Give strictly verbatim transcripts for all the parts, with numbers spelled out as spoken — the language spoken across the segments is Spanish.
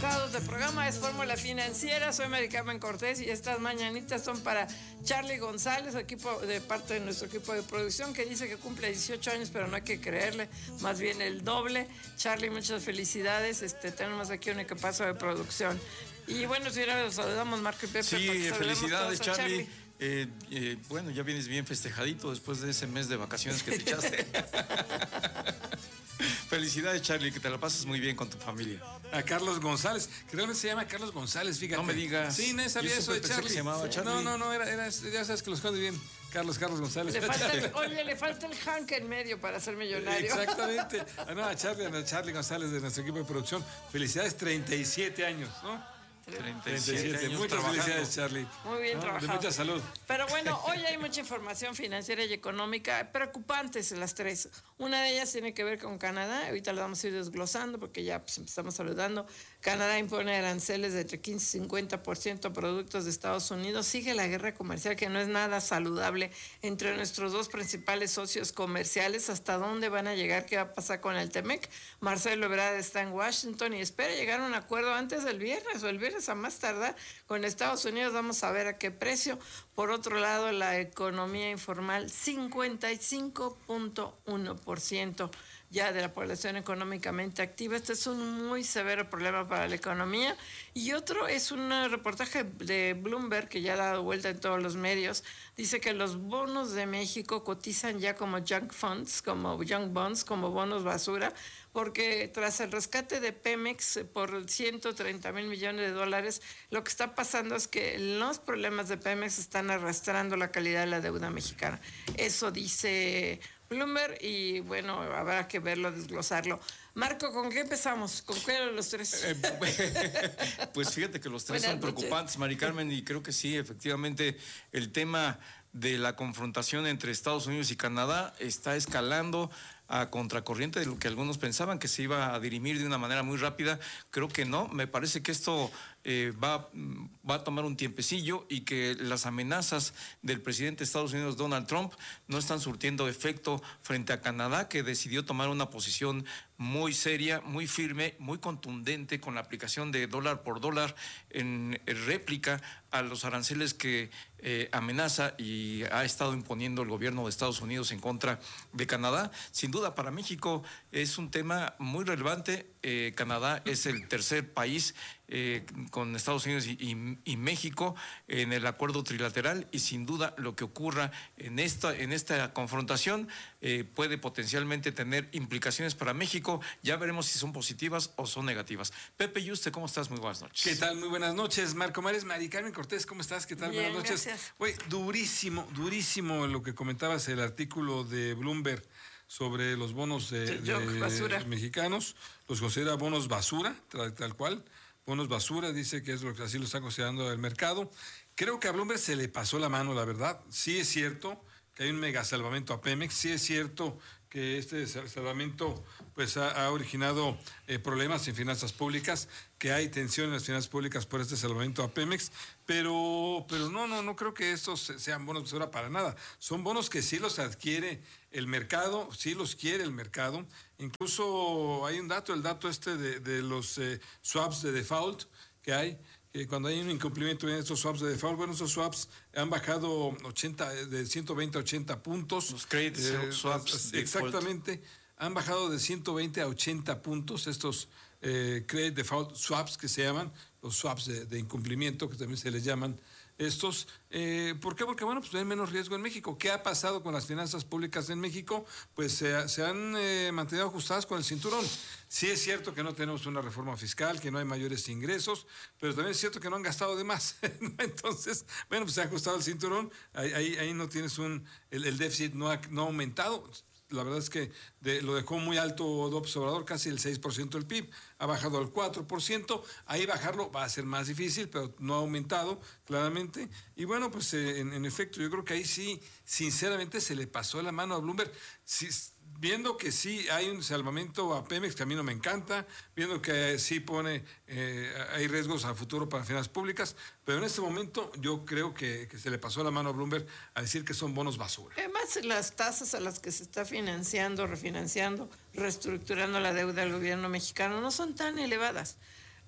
equivocados del programa. Es Fórmula Financiera. Soy Mari Carmen Cortés y estas mañanitas son para Charlie González, equipo de parte de nuestro equipo de producción, que dice que cumple dieciocho años, pero no hay que creerle, más bien el doble. Charlie, muchas felicidades. Este, tenemos aquí un equipazo de producción. Y bueno, si ahora los saludamos, Marco y Pepe. Sí, felicidades, Charlie. Charlie. Eh, eh, bueno, ya vienes bien festejadito después de ese mes de vacaciones que te echaste. Felicidades, Charlie, que te la pases muy bien con tu familia. A Carlos González, que realmente se llama Carlos González, fíjate. No me digas. Sí, no sabía eso de Charlie. Se llamaba Charlie. No, no, no, era, era, ya sabes que los esconde bien. Carlos, Carlos González. Le falta el, oye, le falta el Hank en medio para ser millonario. Exactamente. Ah, no, a Charlie, a Charlie González de nuestro equipo de producción. Felicidades, treinta y siete años, ¿no? treinta y siete años. Muchas trabajando. Felicidades, Charlie. Muy bien, ¿no? Trabajado. De mucha salud. Pero bueno, hoy hay mucha información financiera y económica preocupantes las tres. Una de ellas tiene que ver con Canadá. Ahorita la vamos a ir desglosando porque ya pues, empezamos saludando. Canadá impone aranceles de entre quince y cincuenta por ciento a productos de Estados Unidos. Sigue la guerra comercial, que no es nada saludable entre nuestros dos principales socios comerciales. ¿Hasta dónde van a llegar? ¿Qué va a pasar con el Temec? Marcelo Ebrard está en Washington y espera llegar a un acuerdo antes del viernes o el viernes a más tardar con Estados Unidos. Vamos a ver a qué precio. Por otro lado, la economía informal, cincuenta y cinco punto uno por ciento ya de la población económicamente activa. Este es un muy severo problema para la economía. Y otro es un reportaje de Bloomberg que ya ha dado vuelta en todos los medios. Dice que los bonos de México cotizan ya como junk funds, como junk bonds, como bonos basura, porque tras el rescate de Pemex por ciento treinta mil millones de dólares, lo que está pasando es que los problemas de Pemex están arrastrando la calidad de la deuda mexicana. Eso dice Bloomberg y bueno, habrá que verlo, desglosarlo. Marco, ¿con qué empezamos? ¿Con cuál de los tres? Eh, pues fíjate que los tres Buenas son noches. Preocupantes, Mari Carmen, y creo que sí, efectivamente, el tema de la confrontación entre Estados Unidos y Canadá está escalando a contracorriente de lo que algunos pensaban que se iba a dirimir de una manera muy rápida. Creo que no, me parece que esto eh, va, va a tomar un tiempecillo y que las amenazas del presidente de Estados Unidos, Donald Trump, no están surtiendo efecto frente a Canadá, que decidió tomar una posición muy seria, muy firme, muy contundente con la aplicación de dólar por dólar en réplica a los aranceles que eh, amenaza y ha estado imponiendo el gobierno de Estados Unidos en contra de Canadá. Sin duda, para México es un tema muy relevante. Eh, Canadá es el tercer país eh, con Estados Unidos y, y, y México en el acuerdo trilateral, y sin duda lo que ocurra en esta, en esta confrontación eh, puede potencialmente tener implicaciones para México. Ya veremos si son positivas o son negativas. Pepe y usted, ¿cómo estás? Muy buenas noches. ¿Qué tal? Muy buenas noches. Marco Mares, Mari Carmen Cortés, ¿cómo estás? ¿Qué tal? Bien, buenas noches. Gracias. Oye, durísimo, durísimo lo que comentabas, el artículo de Bloomberg sobre los bonos de, de mexicanos. Los considera bonos basura, tal, tal cual. Bonos basura, dice que es lo que así lo está considerando el mercado. Creo que a Bloomberg se le pasó la mano, la verdad. Sí es cierto que hay un mega salvamento a Pemex, sí es cierto que este salvamento pues ha, ha originado eh, problemas en finanzas públicas, que hay tensión en las finanzas públicas por este salvamento a Pemex, pero pero no, no, no creo que estos sean bonos basura para nada. Son bonos que sí los adquiere el mercado, sí los quiere el mercado. Incluso hay un dato, el dato este de, de los eh, swaps de default que hay, que cuando hay un incumplimiento en estos swaps de default, bueno, esos swaps han bajado ochenta, de ciento veinte a ochenta puntos. Los credit eh, swaps. Exactamente, default. Han bajado de ciento veinte a ochenta puntos estos eh, credit default swaps que se llaman, los swaps de, de incumplimiento, que también se les llaman estos. Eh, ¿Por qué? Porque, bueno, pues hay menos riesgo en México. ¿Qué ha pasado con las finanzas públicas en México? Pues se, se han eh, mantenido ajustadas con el cinturón. Sí es cierto que no tenemos una reforma fiscal, que no hay mayores ingresos, pero también es cierto que no han gastado de más. Entonces, bueno, pues se ha ajustado el cinturón, ahí, ahí, ahí no tienes un, el, el déficit no ha, no ha aumentado. La verdad es que de, lo dejó muy alto López Obrador, casi el seis por ciento del P I B, ha bajado al cuatro por ciento, ahí bajarlo va a ser más difícil, pero no ha aumentado claramente, y bueno, pues eh, en, en efecto, yo creo que ahí sí, sinceramente se le pasó la mano a Bloomberg, sí, viendo que sí hay un salvamento a Pemex, que a mí no me encanta, viendo que sí pone, eh, hay riesgos a futuro para finanzas públicas, pero en este momento yo creo que, que se le pasó la mano a Bloomberg a decir que son bonos basura. Además, las tasas a las que se está financiando, refinanciando, reestructurando la deuda del gobierno mexicano no son tan elevadas.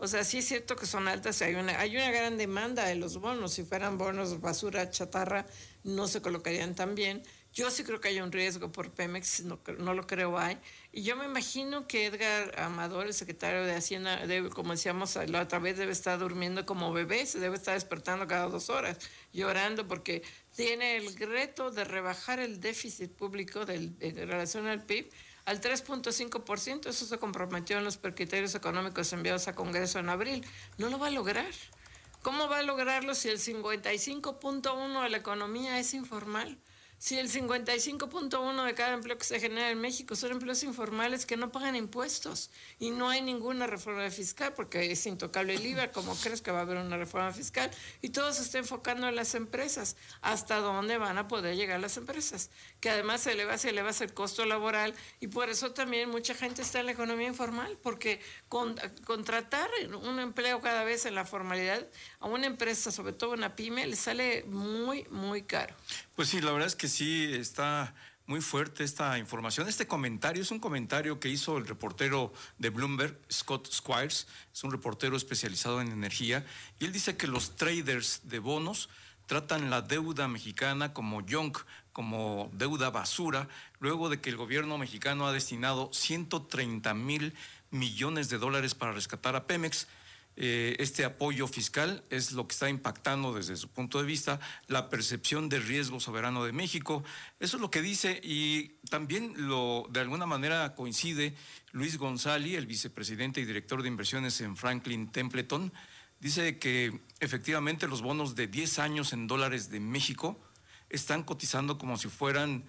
O sea, sí es cierto que son altas, hay una, hay una gran demanda de los bonos. Si fueran bonos basura, chatarra, no se colocarían tan bien. Yo sí creo que hay un riesgo por Pemex, no, no lo creo hay. Y yo me imagino que Edgar Amador, el secretario de Hacienda, debe, como decíamos la otra vez, debe estar durmiendo como bebé, se debe estar despertando cada dos horas, llorando, porque tiene el reto de rebajar el déficit público del, en relación al P I B al tres punto cinco por ciento. Eso se comprometió en los criterios económicos enviados a Congreso en abril. No lo va a lograr. ¿Cómo va a lograrlo si el cincuenta y cinco punto uno por ciento de la economía es informal? Si el cincuenta y cinco punto uno por ciento de cada empleo que se genera en México son empleos informales que no pagan impuestos y no hay ninguna reforma fiscal porque es intocable el I V A, como crees que va a haber una reforma fiscal, y todo se está enfocando en las empresas. ¿Hasta dónde van a poder llegar las empresas? Que además se eleva, se eleva el costo laboral y por eso también mucha gente está en la economía informal, porque con, contratar un empleo cada vez en la formalidad a una empresa, sobre todo una pyme, le sale muy, muy caro. Pues sí, la verdad es que sí está muy fuerte esta información. Este comentario es un comentario que hizo el reportero de Bloomberg, Scott Squires, es un reportero especializado en energía, y él dice que los traders de bonos tratan la deuda mexicana como junk, como deuda basura, luego de que el gobierno mexicano ha destinado ciento treinta mil millones de dólares para rescatar a Pemex. Eh, este apoyo fiscal es lo que está impactando desde su punto de vista la percepción de riesgo soberano de México. Eso es lo que dice, y también lo de alguna manera coincide Luis González, el vicepresidente y director de inversiones en Franklin Templeton. Dice que efectivamente los bonos de diez años en dólares de México están cotizando como si fueran,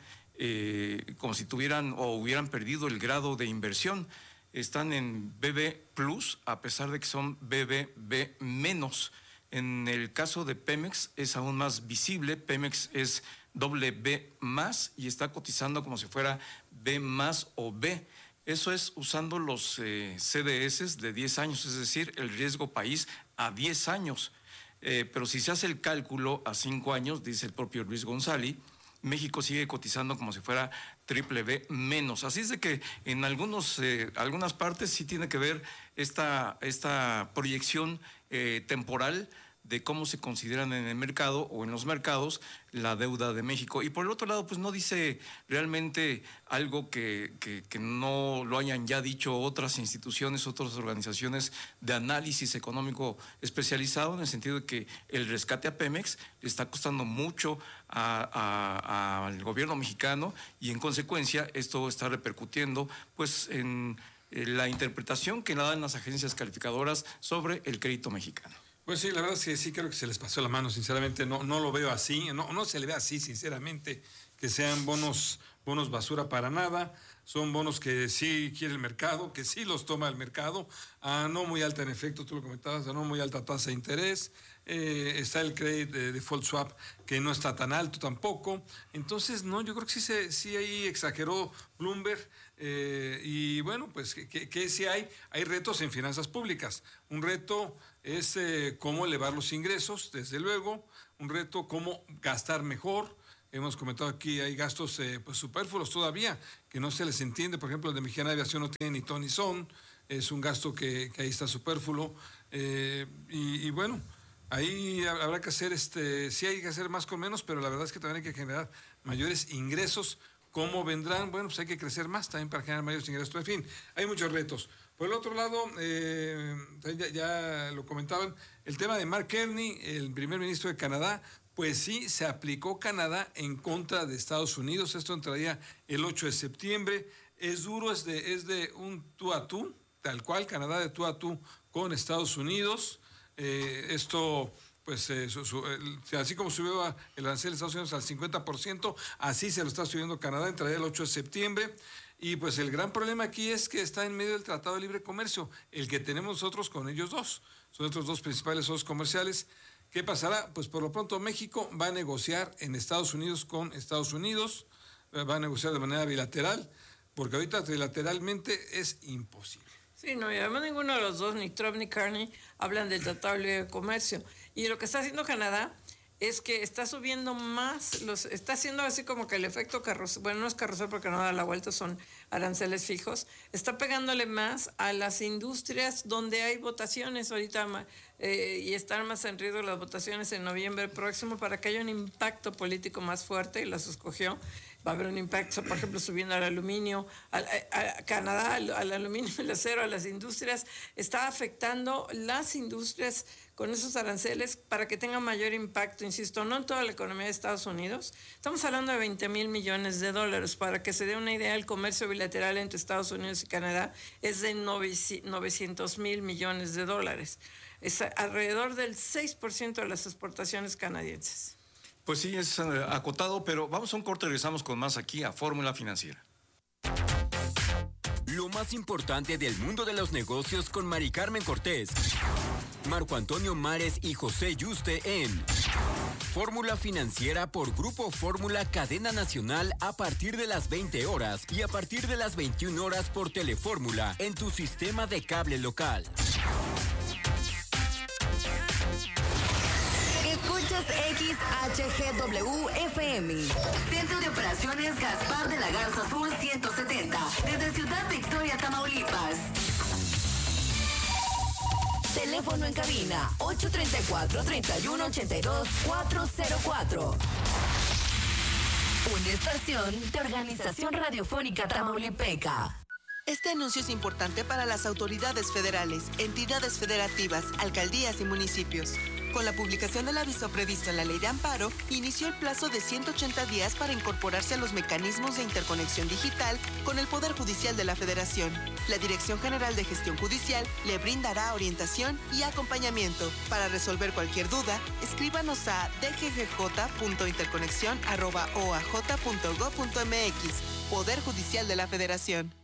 eh, como si tuvieran o hubieran perdido el grado de inversión. Están en B B plus, a pesar de que son B B B menos. En el caso de Pemex es aún más visible. Pemex es doble B más y está cotizando como si fuera B más o B. Eso es usando los eh, C D S de diez años, es decir, el riesgo país a diez años. Eh, pero si se hace el cálculo a cinco años, dice el propio Luis González, México sigue cotizando como si fuera triple B menos. Así es de que en algunos, eh, algunas partes sí tiene que ver esta, esta proyección eh, temporal de cómo se consideran en el mercado o en los mercados la deuda de México. Y por el otro lado, pues no dice realmente algo que, que, que no lo hayan ya dicho otras instituciones, otras organizaciones de análisis económico especializado, en el sentido de que el rescate a Pemex le está costando mucho a, a, a, al gobierno mexicano, y en consecuencia esto está repercutiendo pues en la interpretación que le dan las agencias calificadoras sobre el crédito mexicano. Pues sí, la verdad es que sí creo que se les pasó la mano, sinceramente, no, no lo veo así, no, no se le ve así, sinceramente, que sean bonos, bonos basura para nada. Son bonos que sí quiere el mercado, que sí los toma el mercado, a no muy alta, en efecto, tú lo comentabas, a no muy alta tasa de interés. Eh, está el credit de default swap, que no está tan alto tampoco. Entonces, no, yo creo que sí, se, sí ahí exageró Bloomberg. Eh, y bueno, pues que, que, que sí hay, hay retos en finanzas públicas. Un reto es eh, cómo elevar los ingresos, desde luego. Un reto cómo gastar mejor. Hemos comentado aquí, hay gastos eh, pues superfluos todavía, que no se les entiende. Por ejemplo, el de Mexicana de Aviación no tiene ni ton ni son. Es un gasto que, que ahí está superfluo. Eh, y, y bueno, ahí habrá que hacer, este, sí hay que hacer más con menos, pero la verdad es que también hay que generar mayores ingresos. ¿Cómo vendrán? Bueno, pues hay que crecer más también para generar mayores ingresos. En fin, hay muchos retos. Por el otro lado, eh, ya, ya lo comentaban, el tema de Mark Carney, el primer ministro de Canadá, pues sí, se aplicó Canadá en contra de Estados Unidos. Esto entraría el ocho de septiembre. Es duro, es de, es de un tú a tú, tal cual, Canadá de tú a tú con Estados Unidos. Eh, esto, pues, eh, su, su, el, así como subió a, el arancel de Estados Unidos al cincuenta por ciento, así se lo está subiendo Canadá, entraría el ocho de septiembre. Y pues el gran problema aquí es que está en medio del Tratado de Libre Comercio, el que tenemos nosotros con ellos dos. Son nuestros dos principales socios comerciales. ¿Qué pasará? Pues por lo pronto México va a negociar en Estados Unidos con Estados Unidos, va a negociar de manera bilateral, porque ahorita trilateralmente es imposible. Sí, no, y además ninguno de los dos, ni Trump ni Carney, hablan del Tratado de Libre Comercio. Y lo que está haciendo Canadá es que está subiendo más, los está haciendo así como que el efecto carrusel, bueno, no es carrusel porque no da la vuelta, son aranceles fijos, está pegándole más a las industrias donde hay votaciones ahorita eh, y están más en riesgo las votaciones en noviembre próximo para que haya un impacto político más fuerte, y las escogió. Va a haber un impacto, por ejemplo, subiendo al aluminio, al, a, a Canadá, al, al aluminio, al acero, a las industrias. Está afectando las industrias con esos aranceles para que tengan mayor impacto, insisto, no en toda la economía de Estados Unidos. Estamos hablando de veinte mil millones de dólares. Para que se dé una idea, el comercio bilateral entre Estados Unidos y Canadá es de novecientos mil millones de dólares. Es alrededor del seis por ciento de las exportaciones canadienses. Pues sí, es uh, acotado, pero vamos a un corte y regresamos con más aquí a Fórmula Financiera. Lo más importante del mundo de los negocios con Mari Carmen Cortés, Marco Antonio Mares y José Yuste en Fórmula Financiera por Grupo Fórmula Cadena Nacional a partir de las veinte horas y a partir de las veintiuna horas por Telefórmula en tu sistema de cable local. Escuchas X H G W F M. Centro de Operaciones Gaspar de la Garza Sur ciento setenta. Desde Ciudad Victoria, Tamaulipas. Teléfono en cabina ocho tres cuatro, tres uno ocho dos, cuatro cero cuatro. Una estación de Organización Radiofónica Tamaulipeca. Este anuncio es importante para las autoridades federales, entidades federativas, alcaldías y municipios. Con la publicación del aviso previsto en la Ley de Amparo, inició el plazo de ciento ochenta días para incorporarse a los mecanismos de interconexión digital con el Poder Judicial de la Federación. La Dirección General de Gestión Judicial le brindará orientación y acompañamiento. Para resolver cualquier duda, escríbanos a d g g j punto interconexión arroba o a j punto gob punto m x. Poder Judicial de la Federación.